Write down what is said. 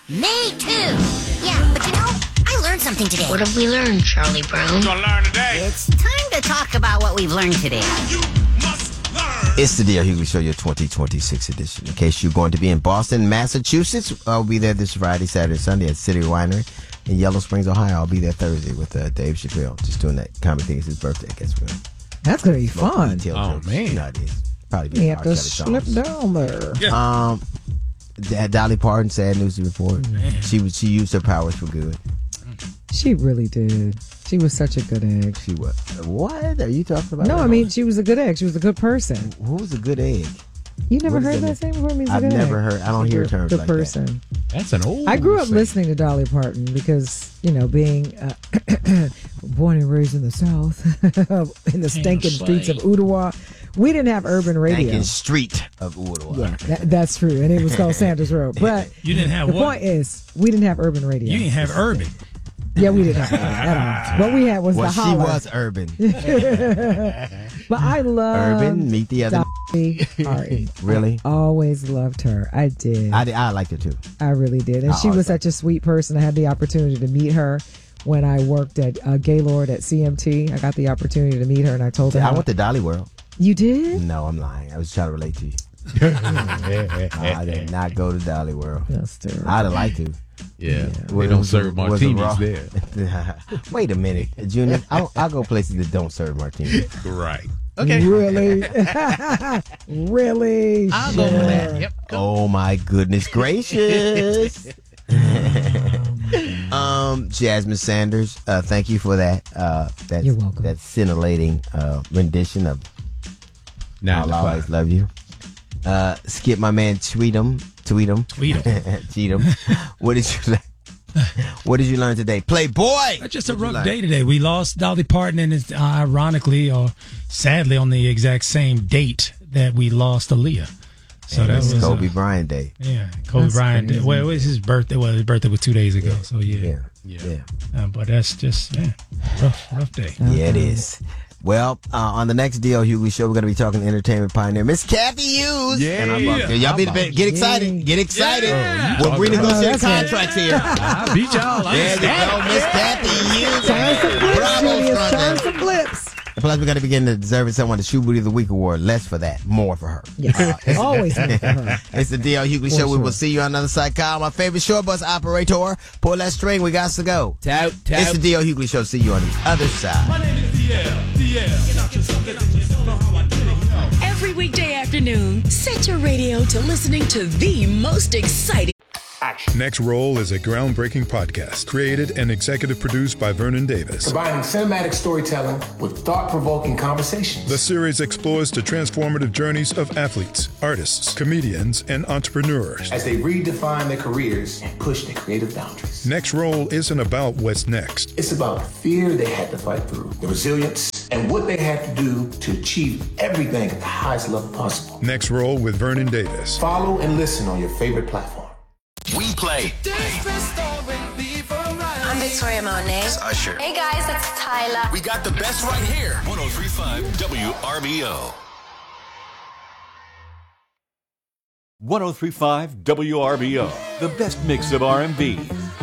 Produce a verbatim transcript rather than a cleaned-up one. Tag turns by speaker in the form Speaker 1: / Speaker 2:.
Speaker 1: Me too. Yeah, but you know, I learned something today.
Speaker 2: What have we learned, Charlie Brown?
Speaker 3: Gonna learn today.
Speaker 1: It's time to talk about what we've learned today.
Speaker 3: You must learn.
Speaker 4: It's the D L Hughley Show, your twenty twenty-six edition. In case you're going to be in Boston, Massachusetts, I'll be there this Friday, Saturday, Sunday at City Winery. In Yellow Springs, Ohio, I'll be there Thursday with uh, Dave Chappelle. Just doing that comedy thing. It's his birthday. I guess we're
Speaker 5: That's going to be fun.
Speaker 6: Oh, man.
Speaker 4: You know, it is. Probably be
Speaker 5: You
Speaker 4: a
Speaker 5: have to slip down there.
Speaker 4: Um, D- Dolly Parton, sad news to report.
Speaker 6: Man.
Speaker 4: She was she used her powers for good.
Speaker 5: She really did. She was such a good egg.
Speaker 4: She was. What are you talking about?
Speaker 5: No, I mean, she was a good egg. She was a good person.
Speaker 4: Who was a good egg?
Speaker 5: You never
Speaker 4: What
Speaker 5: heard
Speaker 4: does that
Speaker 5: that saying before? It means a
Speaker 4: I've
Speaker 5: good
Speaker 4: never
Speaker 5: egg.
Speaker 4: heard. I don't hear
Speaker 5: Good-
Speaker 4: terms
Speaker 5: good
Speaker 4: like
Speaker 5: person.
Speaker 6: That's an old
Speaker 5: I grew up
Speaker 6: saying.
Speaker 5: listening to Dolly Parton because, you know, being uh, born and raised in the South, in the stinking streets of Ottawa, we didn't have urban
Speaker 4: that.
Speaker 5: radio.
Speaker 4: Stinking street of Ottawa.
Speaker 5: Yeah, that, that's true. And it was called Sanders Road. But
Speaker 7: You didn't have
Speaker 5: the
Speaker 7: what?
Speaker 5: point is, we didn't have urban radio.
Speaker 7: You didn't have urban.
Speaker 5: Yeah, we didn't have that at all. What we had was
Speaker 4: Well,
Speaker 5: the
Speaker 4: she
Speaker 5: holler.
Speaker 4: was urban.
Speaker 5: But I love
Speaker 4: Urban, meet the other.
Speaker 5: Dolly Parton.
Speaker 4: Really?
Speaker 5: I always loved her. I did.
Speaker 4: I, I liked her too.
Speaker 5: I really did. And
Speaker 4: I
Speaker 5: she
Speaker 4: always
Speaker 5: was such a sweet person. I had the opportunity to meet her when I worked at uh, Gaylord at C M T. I got the opportunity to meet her, and I told her.
Speaker 4: I
Speaker 5: how-
Speaker 4: went to Dolly World.
Speaker 5: You did?
Speaker 4: No, I'm lying. I was trying to relate to you. I did not go to Dolly World.
Speaker 5: That's terrible.
Speaker 4: I'd have liked to.
Speaker 6: Yeah,
Speaker 4: Was-
Speaker 6: they don't
Speaker 4: was-
Speaker 6: serve
Speaker 4: was it
Speaker 6: martinis
Speaker 4: raw?
Speaker 6: there.
Speaker 4: Wait a minute, Junior. I'll, I'll go places that don't serve martinis.
Speaker 6: Right.
Speaker 5: Really? Really?
Speaker 6: I'll go for that. Yep.
Speaker 4: Oh my goodness gracious. um, Jasmine Sanders, uh, thank you for that. Uh, that
Speaker 5: You're welcome.
Speaker 4: That scintillating uh, rendition of
Speaker 6: Nine
Speaker 4: "I'll
Speaker 6: to
Speaker 4: Always
Speaker 6: five.
Speaker 4: Love You." Uh, skip my man, Tweetum, Tweetum,
Speaker 7: Tweetum.
Speaker 4: Cheatham. What did you? What did you learn today, Playboy?
Speaker 7: It's just a
Speaker 4: What'd you
Speaker 7: rough
Speaker 4: learn?
Speaker 7: day today. We lost Dolly Parton, and it's uh, ironically or sadly on the exact same date that we lost Aaliyah. So
Speaker 4: And
Speaker 7: that
Speaker 4: it's
Speaker 7: was uh,
Speaker 4: Kobe Bryant Day.
Speaker 7: Yeah, Kobe
Speaker 5: That's
Speaker 7: Bryant.
Speaker 5: crazy.
Speaker 7: Well, it was his birthday. Well, his birthday was two days ago. So yeah,
Speaker 4: Yeah,
Speaker 6: Yeah.
Speaker 4: yeah,
Speaker 7: Uh, but that's just yeah, rough, rough day.
Speaker 4: yeah. It is. Well, uh, on the next D L Hughley show, we're going to be talking entertainment pioneer, Miss Kathy Hughes.
Speaker 6: Yeah.
Speaker 4: And I'm up there. Y'all be, be, get excited. Get excited.
Speaker 6: Yeah.
Speaker 4: We'll
Speaker 6: Oh,
Speaker 4: renegotiate
Speaker 5: that's right.
Speaker 4: contracts here.
Speaker 6: I beat y'all. I
Speaker 4: There you go,
Speaker 6: understand.
Speaker 4: Miss Kathy Hughes.
Speaker 5: Turn some flips,
Speaker 4: Bravo,
Speaker 5: Julius.
Speaker 4: Strong
Speaker 5: Turn
Speaker 4: Man.
Speaker 5: some flips.
Speaker 4: And plus, we got to begin to deserve someone the Shoe Booty of the Week award. Less for that, more for her.
Speaker 5: Yes. Always more for her.
Speaker 4: It's the D L Hughley
Speaker 5: For
Speaker 4: show. We
Speaker 5: sure.
Speaker 4: will see you on the other side. Kyle, my favorite short bus operator. Pull that string. We got to go.
Speaker 6: Tout, tout.
Speaker 4: It's the D L Hughley show. See you on the other side.
Speaker 3: My name is D L. D L.
Speaker 8: Every weekday afternoon, set your radio to listening to the most exciting.
Speaker 9: Next Roll is a groundbreaking podcast created and executive produced by Vernon Davis.
Speaker 10: Combining cinematic storytelling with thought-provoking conversations.
Speaker 9: The series explores the transformative journeys of athletes, artists, comedians, and entrepreneurs.
Speaker 10: As they redefine their careers and push their creative boundaries.
Speaker 9: Next Roll isn't about what's next.
Speaker 10: It's about the fear they had to fight through, the resilience, and what they had to do to achieve everything at the highest level possible.
Speaker 9: Next Roll with Vernon Davis.
Speaker 10: Follow and listen on your favorite platform.
Speaker 3: We play.
Speaker 1: I'm Victoria Monet.
Speaker 3: It's Usher.
Speaker 1: Hey guys, that's Tyler.
Speaker 3: We got the best right here. one oh three point five W R B O.
Speaker 11: one oh three point five W R B O, the best mix of R and B,